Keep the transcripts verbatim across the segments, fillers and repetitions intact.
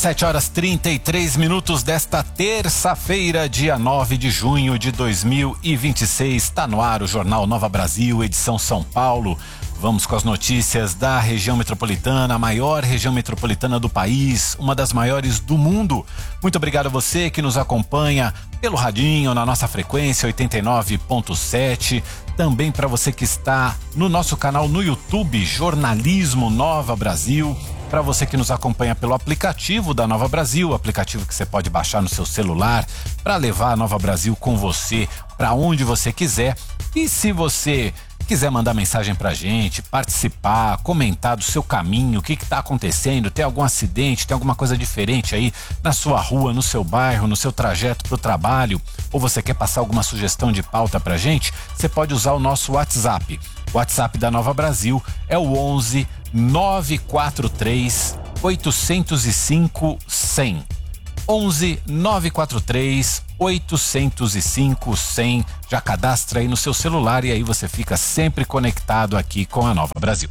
sete horas trinta e três minutos desta terça-feira, dia nove de junho de dois mil e vinte e seis. Está no ar o Jornal Nova Brasil, edição São Paulo. Vamos com as notícias da região metropolitana, a maior região metropolitana do país, uma das maiores do mundo. Muito obrigado a você que nos acompanha pelo radinho, na nossa frequência oitenta e nove ponto sete. Também para você que está no nosso canal no YouTube, Jornalismo Nova Brasil. Para você que nos acompanha pelo aplicativo da Nova Brasil, aplicativo que você pode baixar no seu celular para levar a Nova Brasil com você para onde você quiser. E se você quiser mandar mensagem pra gente, participar, comentar do seu caminho, o que que tá acontecendo, tem algum acidente, tem alguma coisa diferente aí na sua rua, no seu bairro, no seu trajeto pro trabalho, ou você quer passar alguma sugestão de pauta pra gente, você pode usar o nosso WhatsApp. O WhatsApp da Nova Brasil é o onze nove quatro três oito zero cinco cem. onze nove quatro três oito zero cinco cem. Já cadastra aí no seu celular e aí você fica sempre conectado aqui com a Nova Brasil.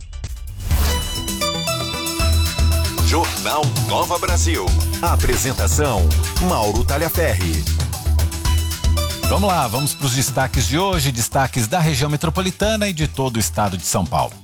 Jornal Nova Brasil. Apresentação: Mauro Talhaferri. Vamos lá, vamos para os destaques de hoje, destaques da região metropolitana e de todo o estado de São Paulo.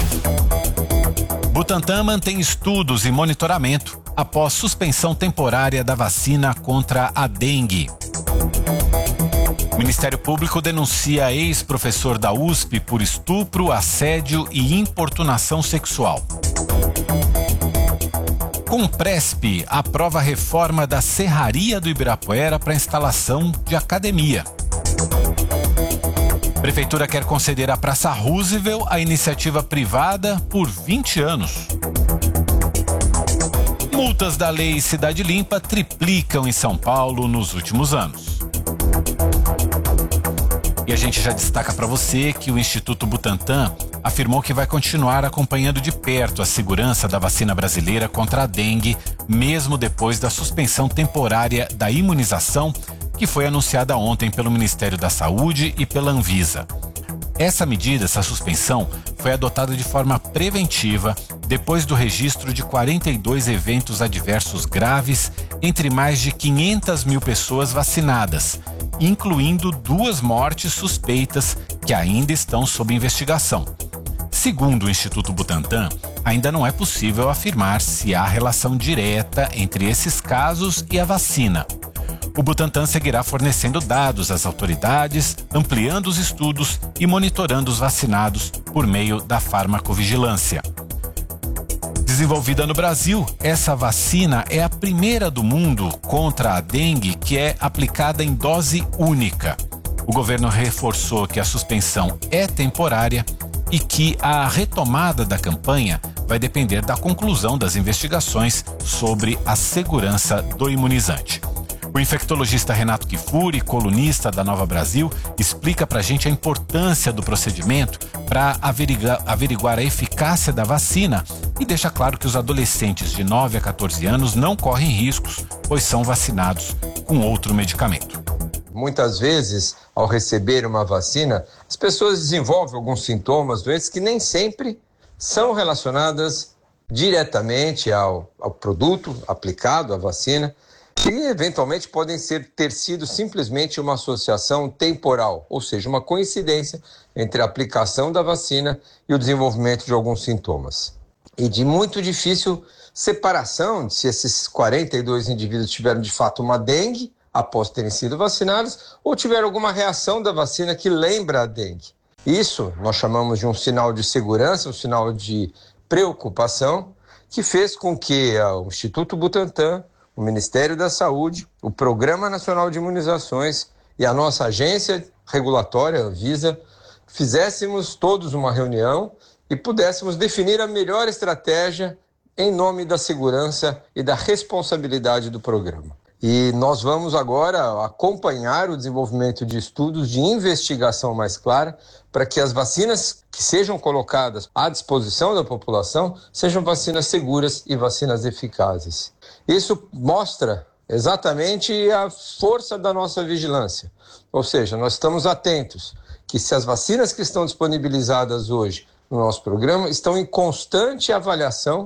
Butantan mantém estudos e monitoramento após suspensão temporária da vacina contra a dengue. O Ministério Público denuncia ex-professor da U S P por estupro, assédio e importunação sexual. Compresp aprova a reforma da Serraria do Ibirapuera para instalação de academia. Prefeitura quer conceder à Praça Roosevelt a iniciativa privada por vinte anos. Multas da Lei Cidade Limpa triplicam em São Paulo nos últimos anos. E a gente já destaca para você que o Instituto Butantan afirmou que vai continuar acompanhando de perto a segurança da vacina brasileira contra a dengue, mesmo depois da suspensão temporária da imunização que foi anunciada ontem pelo Ministério da Saúde e pela Anvisa. Essa medida, essa suspensão, foi adotada de forma preventiva depois do registro de quarenta e dois eventos adversos graves entre mais de quinhentas mil pessoas vacinadas, incluindo duas mortes suspeitas que ainda estão sob investigação. Segundo o Instituto Butantan, ainda não é possível afirmar se há relação direta entre esses casos e a vacina. O Butantan seguirá fornecendo dados às autoridades, ampliando os estudos e monitorando os vacinados por meio da farmacovigilância. Desenvolvida no Brasil, essa vacina é a primeira do mundo contra a dengue que é aplicada em dose única. O governo reforçou que a suspensão é temporária e que a retomada da campanha vai depender da conclusão das investigações sobre a segurança do imunizante. O infectologista Renato Kifuri, colunista da Nova Brasil, explica pra gente a importância do procedimento para averiguar, averiguar a eficácia da vacina e deixa claro que os adolescentes de nove a quatorze anos não correm riscos, pois são vacinados com outro medicamento. Muitas vezes, ao receber uma vacina, as pessoas desenvolvem alguns sintomas, doenças que nem sempre são relacionadas diretamente ao, ao produto aplicado, à vacina, que eventualmente podem ser, ter sido simplesmente uma associação temporal, ou seja, uma coincidência entre a aplicação da vacina e o desenvolvimento de alguns sintomas. E de muito difícil separação de se esses quarenta e dois indivíduos tiveram de fato uma dengue após terem sido vacinados ou tiveram alguma reação da vacina que lembra a dengue. Isso nós chamamos de um sinal de segurança, um sinal de preocupação, que fez com que o Instituto Butantan, o Ministério da Saúde, o Programa Nacional de Imunizações e a nossa agência regulatória, a Anvisa, fizéssemos todos uma reunião e pudéssemos definir a melhor estratégia em nome da segurança e da responsabilidade do programa. E nós vamos agora acompanhar o desenvolvimento de estudos de investigação mais clara para que as vacinas que sejam colocadas à disposição da população sejam vacinas seguras e vacinas eficazes. Isso mostra exatamente a força da nossa vigilância. Ou seja, nós estamos atentos que se as vacinas que estão disponibilizadas hoje no nosso programa estão em constante avaliação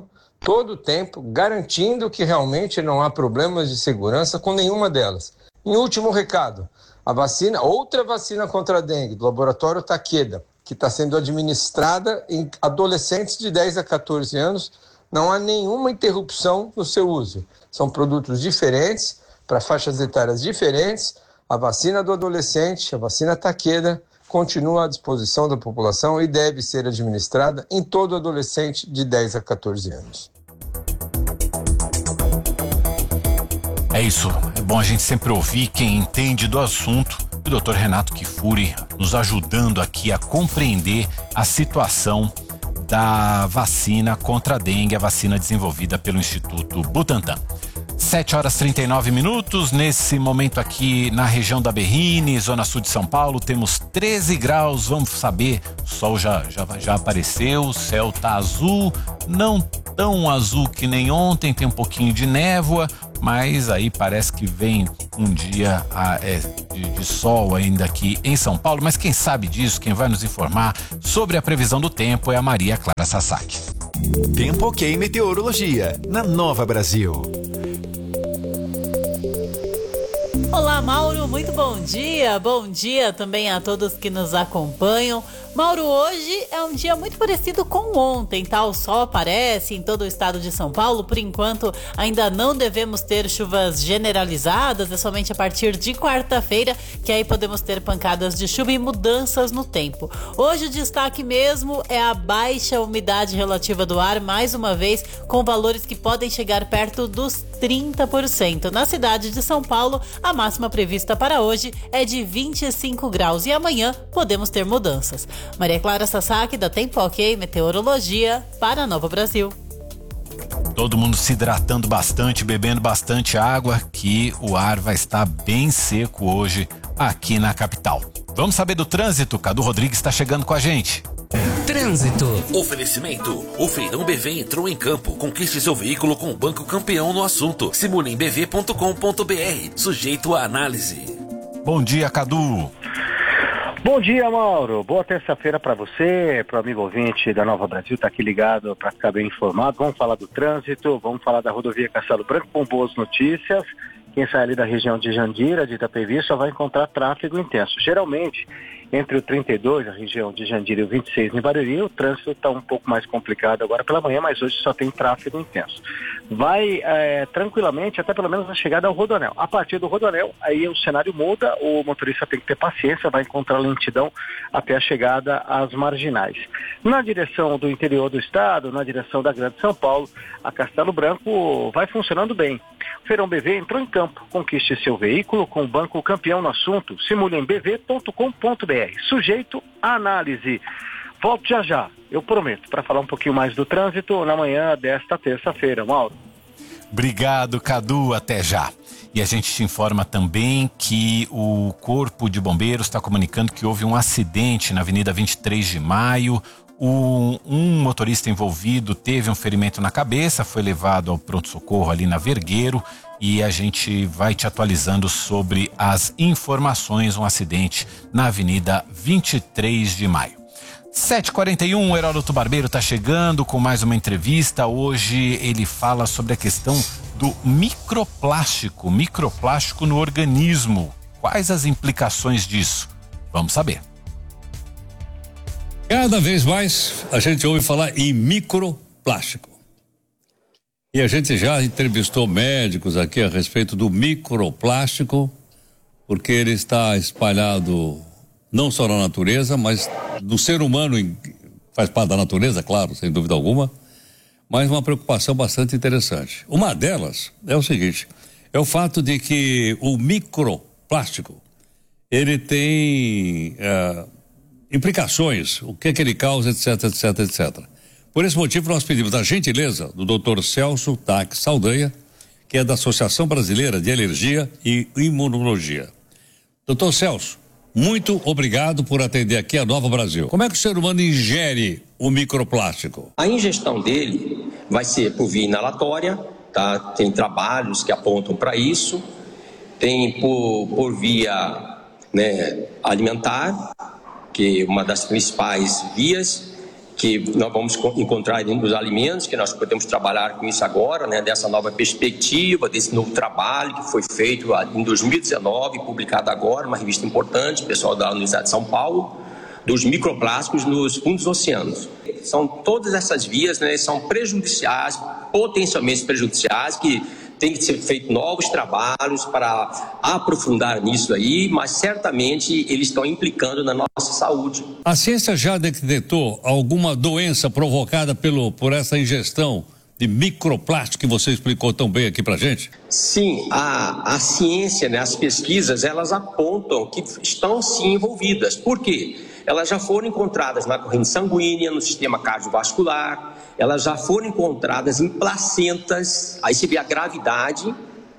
todo o tempo, garantindo que realmente não há problemas de segurança com nenhuma delas. Em último recado, a vacina, outra vacina contra a dengue, do laboratório Takeda, que está sendo administrada em adolescentes de dez a quatorze anos, não há nenhuma interrupção no seu uso. São produtos diferentes, para faixas etárias diferentes. A vacina do adolescente, a vacina Takeda, continua à disposição da população e deve ser administrada em todo adolescente de dez a quatorze anos. É isso, é bom a gente sempre ouvir quem entende do assunto. O doutor Renato Kifuri nos ajudando aqui a compreender a situação da vacina contra a dengue, a vacina desenvolvida pelo Instituto Butantan. sete horas e trinta e nove minutos, nesse momento aqui na região da Berrini, zona sul de São Paulo, temos treze graus, vamos saber, o sol já, já, já apareceu, o céu tá azul, não tão azul que nem ontem, tem um pouquinho de névoa, mas aí parece que vem um dia ah, é, de, de sol ainda aqui em São Paulo, mas quem sabe disso, quem vai nos informar sobre a previsão do tempo é a Maria Clara Sasaki. Tempo Ok Meteorologia, na Nova Brasil. Olá, Mauro, muito bom dia. Bom dia também a todos que nos acompanham. Mauro, hoje é um dia muito parecido com ontem, tá? O sol aparece em todo o estado de São Paulo. Por enquanto, ainda não devemos ter chuvas generalizadas. É somente a partir de quarta-feira que aí podemos ter pancadas de chuva e mudanças no tempo. Hoje o destaque mesmo é a baixa umidade relativa do ar, mais uma vez, com valores que podem chegar perto dos trinta por cento. Na cidade de São Paulo, a máxima prevista para hoje é de vinte e cinco graus e amanhã podemos ter mudanças. Maria Clara Sasaki, da Tempo Ok Meteorologia, para Nova Brasil. Todo mundo se hidratando bastante, bebendo bastante água, que o ar vai estar bem seco hoje aqui na capital. Vamos saber do trânsito? Cadu Rodrigues está chegando com a gente. Trânsito. Oferecimento. O Feirão B V entrou em campo. Conquiste seu veículo com o Banco Campeão no assunto. Simule em b v ponto com ponto b r. Sujeito à análise. Bom dia, Cadu. Bom dia, Mauro. Boa terça-feira para você, para o amigo ouvinte da Nova Brasil, tá aqui ligado para ficar bem informado. Vamos falar do trânsito, vamos falar da rodovia Castelo Branco com boas notícias. Quem sai ali da região de Jandira, de Itapevi, só vai encontrar tráfego intenso. Geralmente, entre o trinta e dois, a região de Jandira, e o vinte e seis, em Barueri, o trânsito está um pouco mais complicado agora pela manhã, mas hoje só tem tráfego intenso. Vai é, tranquilamente até pelo menos a chegada ao Rodoanel. A partir do Rodoanel, aí o cenário muda, o motorista tem que ter paciência, vai encontrar lentidão até a chegada às marginais. Na direção do interior do estado, na direção da Grande São Paulo, a Castelo Branco vai funcionando bem. O Feirão B V entrou em campo. Conquiste seu veículo com o Banco Campeão no assunto. Simule em b v ponto com ponto b r. Sujeito à análise. Volto já já, eu prometo, para falar um pouquinho mais do trânsito na manhã desta terça-feira. Mauro. Obrigado, Cadu. Até já. E a gente te informa também que o Corpo de Bombeiros está comunicando que houve um acidente na Avenida vinte e três de maio. Um, um motorista envolvido teve um ferimento na cabeça, foi levado ao pronto-socorro ali na Vergueiro e a gente vai te atualizando sobre as informações. Um acidente na Avenida vinte e três de maio. sete e quarenta e um, o Heródoto Barbeiro está chegando com mais uma entrevista. Hoje ele fala sobre a questão do microplástico, microplástico no organismo. Quais as implicações disso? Vamos saber. Cada vez mais a gente ouve falar em microplástico. E a gente já entrevistou médicos aqui a respeito do microplástico, porque ele está espalhado não só na natureza, mas do ser humano, faz parte da natureza, claro, sem dúvida alguma, mas uma preocupação bastante interessante. Uma delas é o seguinte, é o fato de que o microplástico, ele tem uh, implicações, o que é que ele causa, etc, etc, etcétera. Por esse motivo, nós pedimos a gentileza do doutor Celso Taques Saldanha, que é da Associação Brasileira de Alergia e Imunologia. Doutor Celso, muito obrigado por atender aqui a Nova Brasil. Como é que o ser humano ingere o microplástico? A ingestão dele vai ser por via inalatória, tá? Tem trabalhos que apontam para isso, tem por, por via, né, alimentar, que é uma das principais vias, que nós vamos encontrar dentro dos alimentos, que nós podemos trabalhar com isso agora, né, dessa nova perspectiva, desse novo trabalho que foi feito em dois mil e dezenove, publicado agora, uma revista importante, pessoal da Universidade de São Paulo, dos microplásticos nos fundos oceanos. São todas essas vias, né, são prejudiciais, potencialmente prejudiciais, que tem que ser feito novos trabalhos para aprofundar nisso aí, mas certamente eles estão implicando na nossa saúde. A ciência já detectou alguma doença provocada pelo, por essa ingestão de microplástico que você explicou tão bem aqui pra gente? Sim, a, a ciência, né, as pesquisas, elas apontam que estão sim envolvidas. Por quê? Elas já foram encontradas na corrente sanguínea, no sistema cardiovascular, elas já foram encontradas em placentas, aí você vê a gravidade,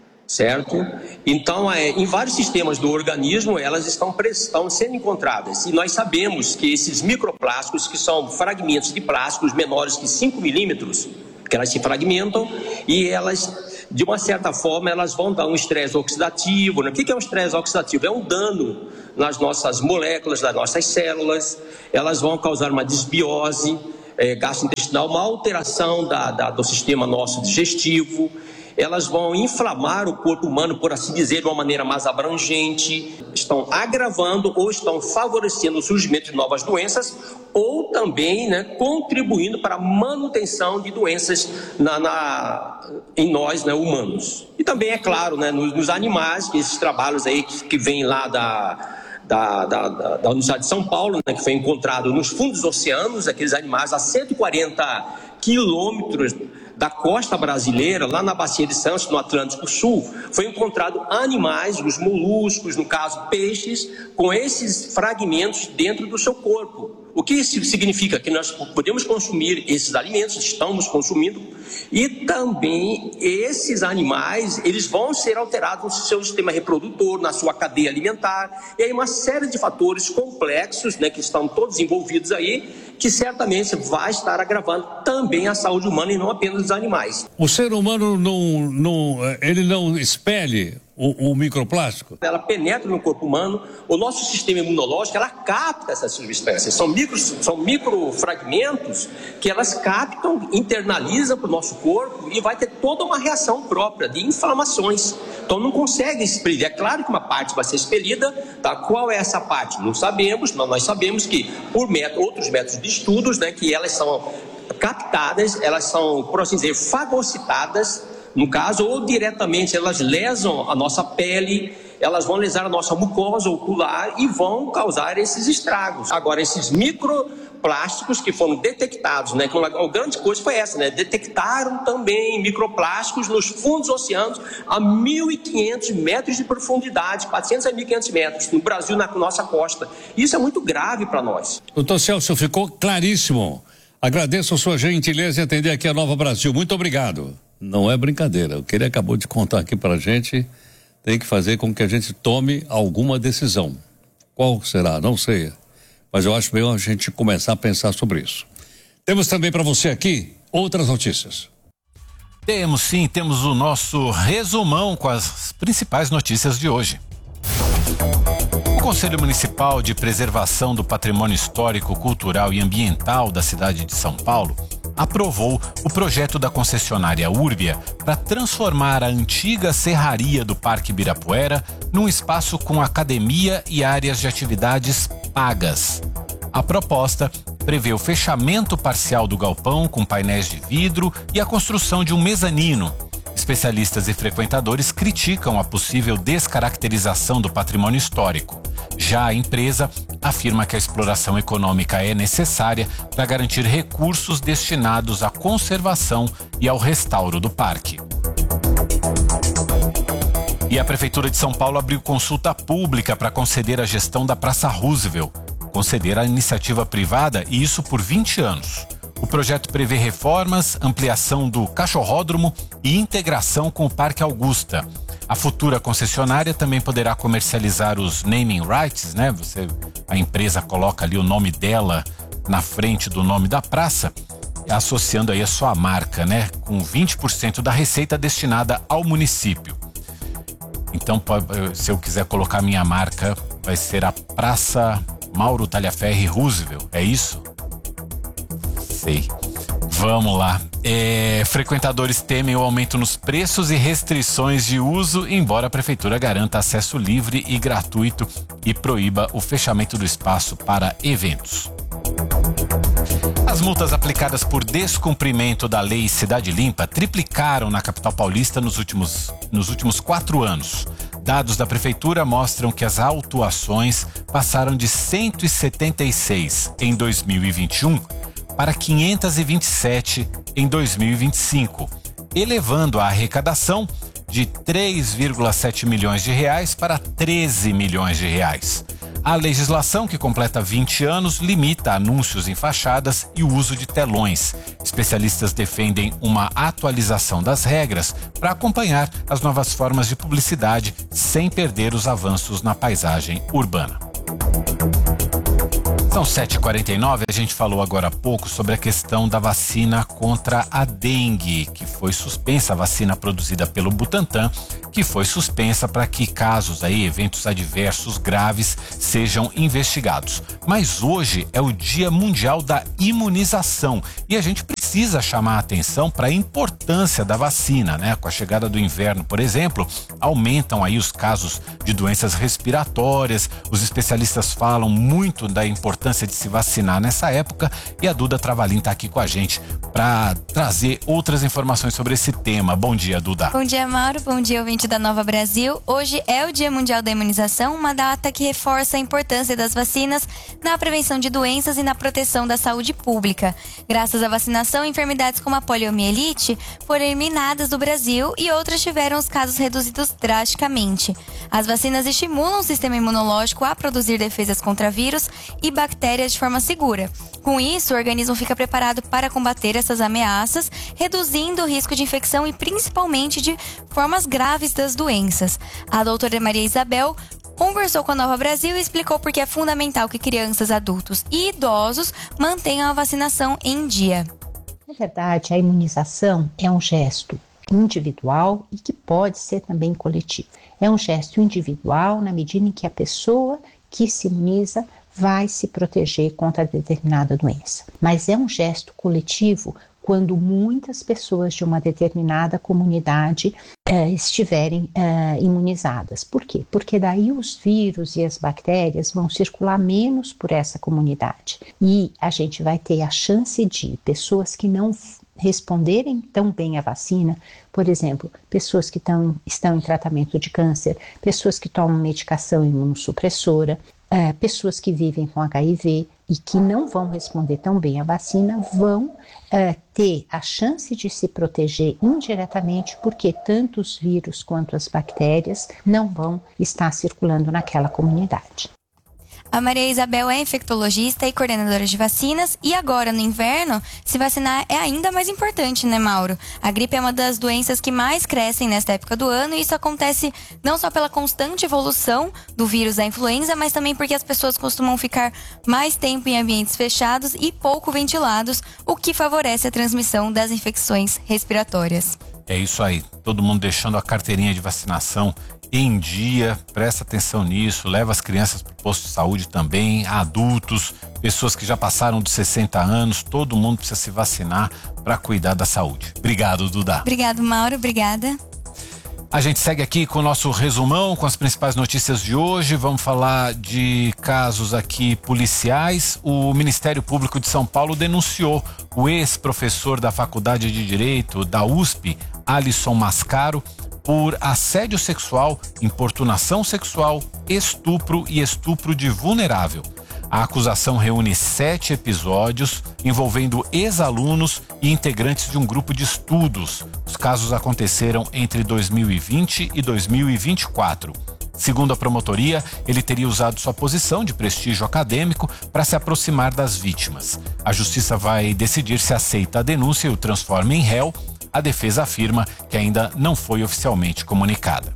certo? Então, é, em vários sistemas do organismo, elas estão, estão sendo encontradas. E nós sabemos que esses microplásticos, que são fragmentos de plásticos menores que cinco milímetros, que elas se fragmentam e elas, de uma certa forma, elas vão dar um estresse oxidativo, né? O que é um estresse oxidativo? É um dano nas nossas moléculas, nas nossas células, elas vão causar uma desbiose é, gastrointestinal, uma alteração da, da, do sistema nosso digestivo, elas vão inflamar o corpo humano, por assim dizer, de uma maneira mais abrangente, estão agravando ou estão favorecendo o surgimento de novas doenças ou também, né, contribuindo para a manutenção de doenças na, na, em nós, né, humanos. E também, é claro, né, nos, nos animais, que esses trabalhos aí que, que vêm lá da... Da, da, da, da Universidade de São Paulo, né, que foi encontrado nos fundos oceanos, aqueles animais a cento e quarenta quilômetros da costa brasileira, lá na Bacia de Santos, no Atlântico Sul, foi encontrado animais, os moluscos, no caso peixes, com esses fragmentos dentro do seu corpo. O que isso significa? Que nós podemos consumir esses alimentos, estamos consumindo, e também esses animais, eles vão ser alterados no seu sistema reprodutor, na sua cadeia alimentar, e aí uma série de fatores complexos, né, que estão todos envolvidos aí, que certamente vai estar agravando também a saúde humana e não apenas dos animais. O ser humano não, não, ele não expele o, o microplástico? Ela penetra no corpo humano, o nosso sistema imunológico, ela capta essas substâncias, são, micro, são microfragmentos que elas captam, internalizam para o nosso corpo e vai ter toda uma reação própria de inflamações. Então não consegue expelir. É claro que uma parte vai ser expelida, tá? Qual é essa parte? Não sabemos, mas nós sabemos que por método, outros métodos de estudos, né, que elas são captadas, elas são, por assim dizer, fagocitadas, no caso, ou diretamente elas lesam a nossa pele, elas vão lesar a nossa mucosa ocular e vão causar esses estragos. Agora, esses microplásticos que foram detectados, né, a grande coisa foi essa, né, detectaram também microplásticos nos fundos oceanos a mil e quinhentos metros de profundidade, quatrocentos a mil e quinhentos metros, no Brasil, na nossa costa. Isso é muito grave para nós. Doutor Celso, ficou claríssimo. Agradeço a sua gentileza em atender aqui a Nova Brasil. Muito obrigado. Não é brincadeira. O que ele acabou de contar aqui pra gente tem que fazer com que a gente tome alguma decisão. Qual será? Não sei. Mas eu acho bem a gente começar a pensar sobre isso. Temos também para você aqui outras notícias. Temos sim, temos o nosso resumão com as principais notícias de hoje. O Conselho Municipal de Preservação do Patrimônio Histórico, Cultural e Ambiental da cidade de São Paulo aprovou o projeto da concessionária Urbia para transformar a antiga serraria do Parque Ibirapuera num espaço com academia e áreas de atividades pagas. A proposta prevê o fechamento parcial do galpão com painéis de vidro e a construção de um mezanino. Especialistas e frequentadores criticam a possível descaracterização do patrimônio histórico. Já a empresa afirma que a exploração econômica é necessária para garantir recursos destinados à conservação e ao restauro do parque. E a Prefeitura de São Paulo abriu consulta pública para conceder a gestão da Praça Roosevelt, conceder à iniciativa privada e isso por vinte anos. O projeto prevê reformas, ampliação do cachorródromo e integração com o Parque Augusta. A futura concessionária também poderá comercializar os naming rights, né? Você, a empresa coloca ali o nome dela na frente do nome da praça, associando aí a sua marca, né? Com vinte por cento da receita destinada ao município. Então, se eu quiser colocar minha marca, vai ser a Praça Mauro Talhaferri Roosevelt, é isso? Sei. Vamos lá. É, frequentadores temem o aumento nos preços e restrições de uso, embora a prefeitura garanta acesso livre e gratuito e proíba o fechamento do espaço para eventos. As multas aplicadas por descumprimento da lei Cidade Limpa triplicaram na capital paulista nos últimos, nos últimos quatro anos. Dados da prefeitura mostram que as autuações passaram de cento e setenta e seis em dois mil e vinte e um para quinhentos e vinte e sete em dois mil e vinte e cinco, elevando a arrecadação de três vírgula sete milhões de reais para treze milhões de reais. A legislação, que completa vinte anos, limita anúncios em fachadas e o uso de telões. Especialistas defendem uma atualização das regras para acompanhar as novas formas de publicidade sem perder os avanços na paisagem urbana. São sete e quarenta e nove, a gente falou agora há pouco sobre a questão da vacina contra a dengue, que foi suspensa, a vacina produzida pelo Butantan, que foi suspensa para que casos aí, eventos adversos graves, sejam investigados. Mas hoje é o Dia Mundial da Imunização e a gente precisa chamar a atenção para a importância da vacina, né? Com a chegada do inverno, por exemplo, aumentam aí os casos de doenças respiratórias, os especialistas falam muito da importância de se vacinar nessa época e a Duda Travalim está aqui com a gente para trazer outras informações sobre esse tema. Bom dia, Duda. Bom dia, Mauro. Bom dia, ouvinte da Nova Brasil. Hoje é o Dia Mundial da Imunização, uma data que reforça a importância das vacinas na prevenção de doenças e na proteção da saúde pública. Graças à vacinação, enfermidades como a poliomielite foram eliminadas do Brasil e outras tiveram os casos reduzidos drasticamente. As vacinas estimulam o sistema imunológico a produzir defesas contra vírus e bactérias de forma segura. Com isso, o organismo fica preparado para combater essas ameaças, reduzindo o risco de infecção e principalmente de formas graves das doenças. A doutora Maria Isabel conversou com a Nova Brasil e explicou por que é fundamental que crianças, adultos e idosos mantenham a vacinação em dia. Na verdade, a imunização é um gesto individual e que pode ser também coletivo. É um gesto individual na medida em que a pessoa que se imuniza vai se proteger contra determinada doença. Mas é um gesto coletivo quando muitas pessoas de uma determinada comunidade eh, estiverem eh, imunizadas. Por quê? Porque daí os vírus e as bactérias vão circular menos por essa comunidade. E a gente vai ter a chance de pessoas que não responderem tão bem à vacina, por exemplo, pessoas que tão, estão em tratamento de câncer, pessoas que tomam medicação imunossupressora, é, pessoas que vivem com H I V e que não vão responder tão bem à vacina, vão é, ter a chance de se proteger indiretamente, porque tanto os vírus quanto as bactérias não vão estar circulando naquela comunidade. A Maria Isabel é infectologista e coordenadora de vacinas e agora no inverno, se vacinar é ainda mais importante, né, Mauro? A gripe é uma das doenças que mais crescem nesta época do ano e isso acontece não só pela constante evolução do vírus da influenza, mas também porque as pessoas costumam ficar mais tempo em ambientes fechados e pouco ventilados, o que favorece a transmissão das infecções respiratórias. É isso aí, todo mundo deixando a carteirinha de vacinação em dia, presta atenção nisso, leva as crianças para o posto de saúde também, adultos, pessoas que já passaram dos sessenta anos, todo mundo precisa se vacinar para cuidar da saúde. Obrigado, Duda. Obrigado, Mauro, obrigada. A gente segue aqui com o nosso resumão, com as principais notícias de hoje. Vamos falar de casos aqui policiais. O Ministério Público de São Paulo denunciou o ex-professor da Faculdade de Direito da U S P, Alisson Mascaro, por assédio sexual, importunação sexual, estupro e estupro de vulnerável. A acusação reúne sete episódios envolvendo ex-alunos e integrantes de um grupo de estudos. Os casos aconteceram entre dois mil e vinte e dois mil e vinte e quatro. Segundo a promotoria, ele teria usado sua posição de prestígio acadêmico para se aproximar das vítimas. A justiça vai decidir se aceita a denúncia e o transforma em réu. A defesa afirma que ainda não foi oficialmente comunicada.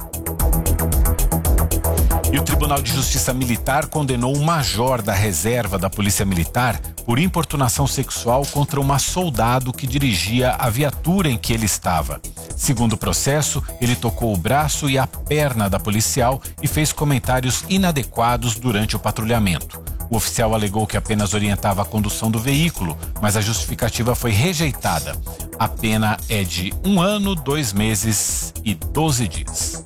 E o Tribunal de Justiça Militar condenou um major da reserva da Polícia Militar por importunação sexual contra uma soldado que dirigia a viatura em que ele estava. Segundo o processo, ele tocou o braço e a perna da policial e fez comentários inadequados durante o patrulhamento. O oficial alegou que apenas orientava a condução do veículo, mas a justificativa foi rejeitada. A pena é de um ano, dois meses e doze dias.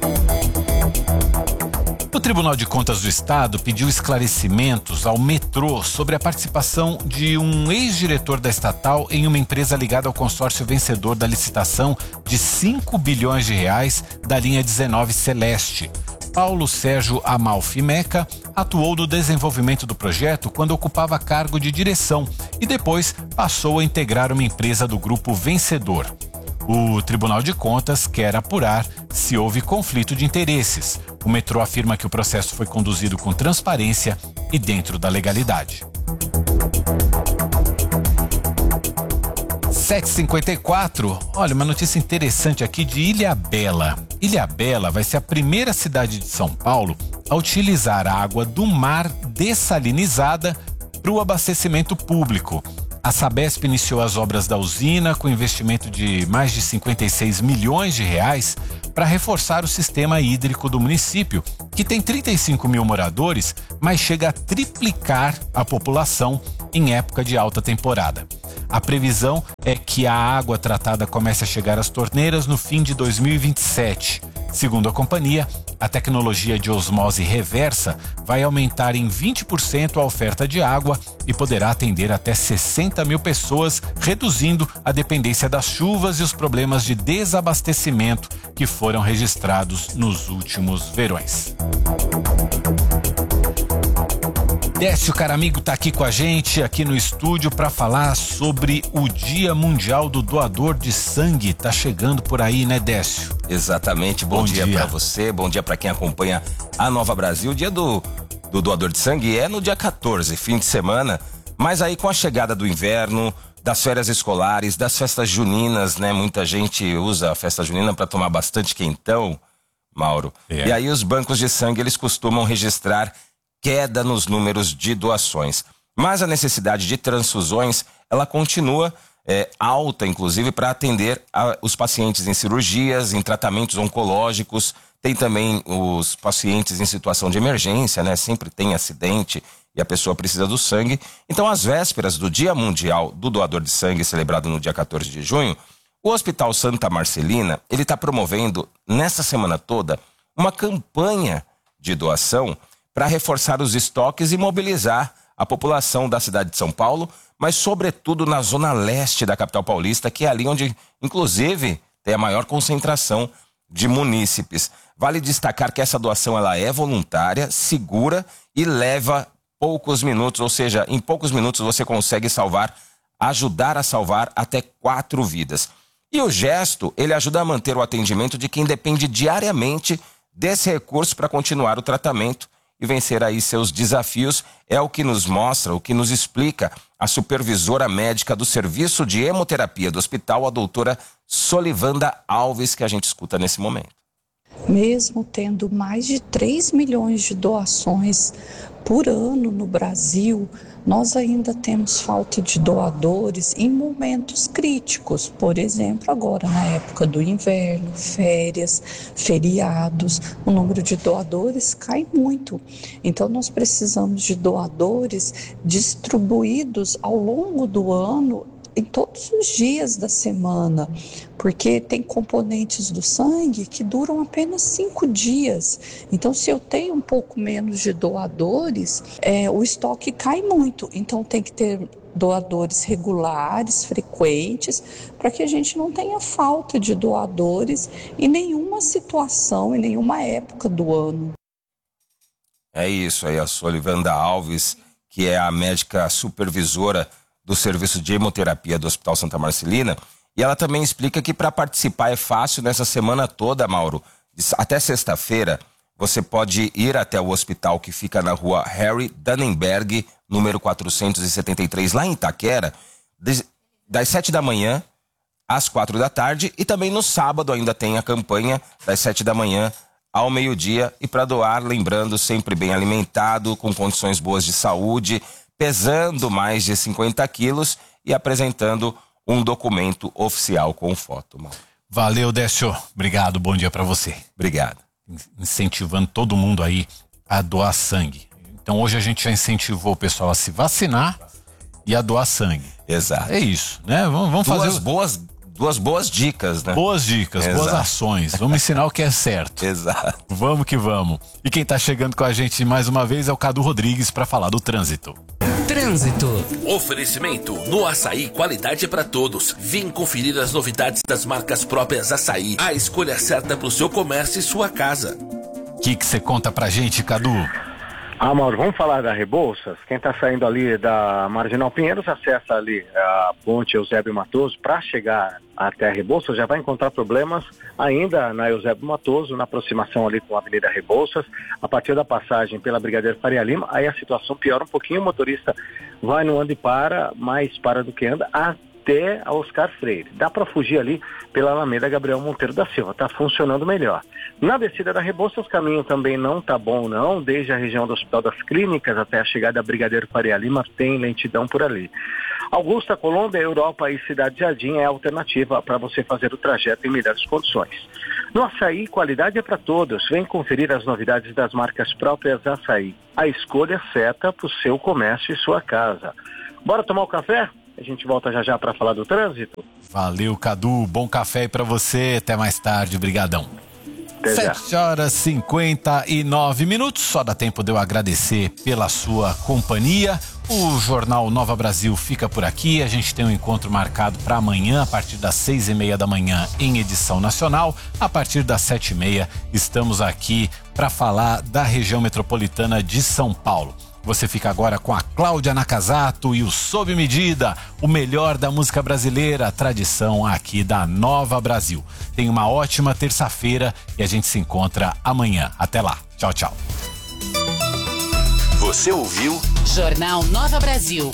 O Tribunal de Contas do Estado pediu esclarecimentos ao metrô sobre a participação de um ex-diretor da estatal em uma empresa ligada ao consórcio vencedor da licitação de cinco bilhões de reais da linha dezenove Celeste. Paulo Sérgio Amalfi Meca atuou no desenvolvimento do projeto quando ocupava cargo de direção e depois passou a integrar uma empresa do grupo vencedor. O Tribunal de Contas quer apurar se houve conflito de interesses. O metrô afirma que o processo foi conduzido com transparência e dentro da legalidade. sete e cinquenta e quatro, olha, uma notícia interessante aqui de Ilhabela. Ilhabela vai ser a primeira cidade de São Paulo a utilizar a água do mar dessalinizada para o abastecimento público. A Sabesp iniciou as obras da usina com investimento de mais de cinquenta e seis milhões de reais para reforçar o sistema hídrico do município, que tem trinta e cinco mil moradores, mas chega a triplicar a população em época de alta temporada. A previsão é que a água tratada comece a chegar às torneiras no fim de dois mil e vinte e sete. Segundo a companhia, a tecnologia de osmose reversa vai aumentar em vinte por cento a oferta de água e poderá atender até sessenta mil pessoas, reduzindo a dependência das chuvas e os problemas de desabastecimento que foram registrados nos últimos verões. Décio Caramigo está aqui com a gente, aqui no estúdio, para falar sobre o Dia Mundial do Doador de Sangue. Tá chegando por aí, né, Décio? Exatamente. Bom, bom dia, dia. para você, bom dia para quem acompanha a Nova Brasil. O dia do, do doador de sangue é no dia quatorze, fim de semana, mas aí com a chegada do inverno, das férias escolares, das festas juninas, né? Muita gente usa a festa junina para tomar bastante quentão, Mauro. É. E aí os bancos de sangue, eles costumam registrar queda nos números de doações. Mas a necessidade de transfusões, ela continua é, alta, inclusive, para atender a, os pacientes em cirurgias, em tratamentos oncológicos. Tem também os pacientes em situação de emergência, né? Sempre tem acidente e a pessoa precisa do sangue. Então, às vésperas do Dia Mundial do Doador de Sangue, celebrado no dia quatorze de junho, o Hospital Santa Marcelina, ele está promovendo, nessa semana toda, uma campanha de doação para reforçar os estoques e mobilizar a população da cidade de São Paulo, mas sobretudo na zona leste da capital paulista, que é ali onde, inclusive, tem a maior concentração de munícipes. Vale destacar que essa doação ela é voluntária, segura e leva poucos minutos, ou seja, em poucos minutos você consegue salvar, ajudar a salvar até quatro vidas. E o gesto, ele ajuda a manter o atendimento de quem depende diariamente desse recurso para continuar o tratamento e vencer aí seus desafios. É o que nos mostra, o que nos explica a supervisora médica do Serviço de Hemoterapia do Hospital, a doutora Solivanda Alves, que a gente escuta nesse momento. Mesmo tendo mais de três milhões de doações por ano no Brasil, nós ainda temos falta de doadores em momentos críticos. Por exemplo, agora na época do inverno, férias, feriados, o número de doadores cai muito. Então nós precisamos de doadores distribuídos ao longo do ano, em todos os dias da semana, porque tem componentes do sangue que duram apenas cinco dias. Então, se eu tenho um pouco menos de doadores, é, o estoque cai muito. Então, tem que ter doadores regulares, frequentes, para que a gente não tenha falta de doadores em nenhuma situação, em nenhuma época do ano. É isso aí, a Solivanda Alves, que é a médica supervisora do Serviço de Hemoterapia do Hospital Santa Marcelina, e ela também explica que para participar é fácil nessa semana toda, Mauro. Até sexta-feira, você pode ir até o hospital que fica na rua Harry Dannenberg, número quatrocentos e setenta e três, lá em Itaquera, das sete da manhã às quatro da tarde, e também no sábado ainda tem a campanha das sete da manhã ao meio-dia, e para doar, lembrando, sempre bem alimentado, com condições boas de saúde, pesando mais de cinquenta quilos e apresentando um documento oficial com foto. Mano. Valeu, Décio. Obrigado, bom dia para você. Obrigado. Incentivando todo mundo aí a doar sangue. Então hoje a gente já incentivou o pessoal a se vacinar e a doar sangue. Exato. É isso, né? Vamos, vamos duas fazer... boas, duas boas dicas, né? Boas dicas, Exato. boas ações. Vamos ensinar o que é certo. Exato. Vamos que vamos. E quem tá chegando com a gente mais uma vez é o Cadu Rodrigues para falar do trânsito. Trânsito. Oferecimento. No Açaí, qualidade é para todos. Vem conferir as novidades das marcas próprias Açaí. A escolha certa para o seu comércio e sua casa. O que que você conta pra gente, Cadu? Ah, Mauro, vamos falar da Rebouças? Quem está saindo ali da Marginal Pinheiros acessa ali a ponte Eusébio Matoso. Para chegar até a Rebouças já vai encontrar problemas ainda na Eusébio Matoso, na aproximação ali com a Avenida Rebouças. A partir da passagem pela Brigadeiro Faria Lima, aí a situação piora um pouquinho. O motorista vai no anda e para, mais para do que anda, até a Oscar Freire. Dá para fugir ali pela Alameda Gabriel Monteiro da Silva, está funcionando melhor. Na descida da Rebouças, o caminho também não está bom não, desde a região do Hospital das Clínicas até a chegada da Brigadeiro Faria Lima tem lentidão por ali. Augusta, Colômbia, Europa e Cidade Jardim é a alternativa para você fazer o trajeto em melhores condições. No Açaí, qualidade é para todos. Vem conferir as novidades das marcas próprias Açaí. A escolha certa para o seu comércio e sua casa. Bora tomar um café? A gente volta já já para falar do trânsito. Valeu, Cadu. Bom café aí pra você. Até mais tarde. Brigadão. sete horas e cinquenta e nove minutos. Só dá tempo de eu agradecer pela sua companhia. O Jornal Nova Brasil fica por aqui. A gente tem um encontro marcado para amanhã, a partir das seis e meia da manhã, em edição nacional. A partir das sete e meia, estamos aqui para falar da região metropolitana de São Paulo. Você fica agora com a Cláudia Nakazato e o Sob Medida, o melhor da música brasileira, a tradição aqui da Nova Brasil. Tenha uma ótima terça-feira e a gente se encontra amanhã. Até lá. Tchau, tchau. Você ouviu? Jornal Nova Brasil.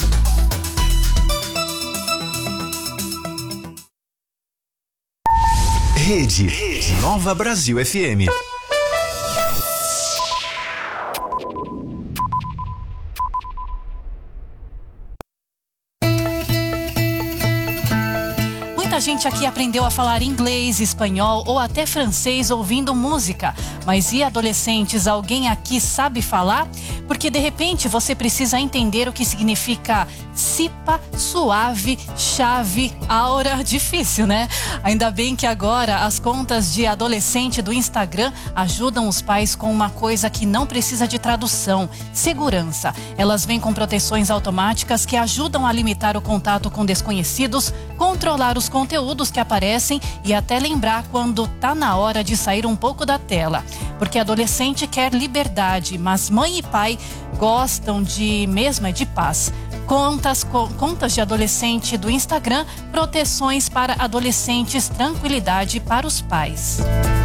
Rede, Rede Nova Brasil F M. Muita gente aqui aprendeu a falar inglês, espanhol ou até francês ouvindo música. Mas e adolescentes, alguém aqui sabe falar? Porque de repente você precisa entender o que significa cipa, suave, chave, aura. Difícil, né? Ainda bem que agora as contas de adolescente do Instagram ajudam os pais com uma coisa que não precisa de tradução: segurança. Elas vêm com proteções automáticas que ajudam a limitar o contato com desconhecidos, controlar os conteúdos que aparecem e até lembrar quando tá na hora de sair um pouco da tela. Porque adolescente quer liberdade, mas mãe e pai gostam de mesmo é de paz. Contas, contas de adolescente do Instagram, proteções para adolescentes, tranquilidade para os pais.